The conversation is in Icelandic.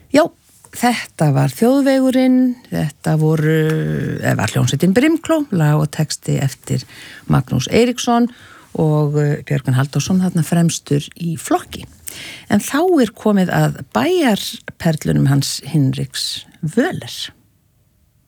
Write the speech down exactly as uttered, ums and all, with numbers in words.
Já, þetta var Þjóðvegurinn, þetta voru, eða var hljómsveitin Brimkló, lag og texti eftir Magnús Eiríksson og Björgvin Halldórsson þarna fremstur í flokki. En þá er komið að bæjarperlunum hans Hinriks Völer.